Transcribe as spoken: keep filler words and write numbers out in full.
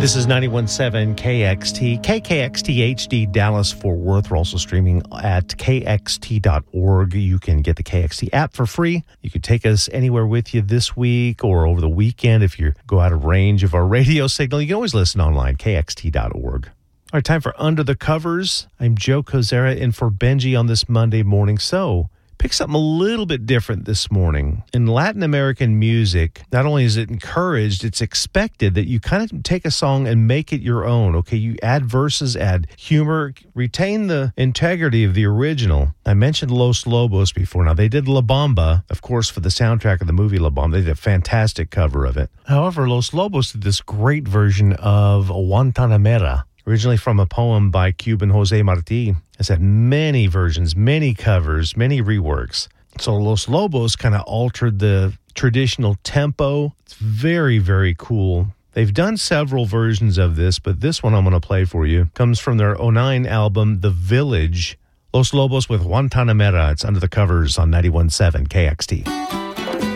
This is ninety-one point seven K X T, K K X T H D, Dallas, Fort Worth. We're also streaming at K X T dot org. You can get the K X T app for free. You can take us anywhere with you this week or over the weekend. If you go out of range of our radio signal, you can always listen online, K X T dot org. All right, time for Under the Covers. I'm Joe Kozera in for Benji on this Monday morning. So, pick something a little bit different this morning. In Latin American music, not only is it encouraged, it's expected that you kind of take a song and make it your own. Okay, you add verses, add humor, retain the integrity of the original. I mentioned Los Lobos before. Now, they did La Bamba, of course, for the soundtrack of the movie La Bamba. They did a fantastic cover of it. However, Los Lobos did this great version of Guantanamera, originally from a poem by Cuban Jose Marti. It's had many versions, many covers, many reworks. So Los Lobos kind of altered the traditional tempo. It's very, very cool. They've done several versions of this, but this one I'm going to play for you comes from their oh nine album, The Village. Los Lobos with Guantanamera. It's Under the Covers on ninety-one point seven K X T.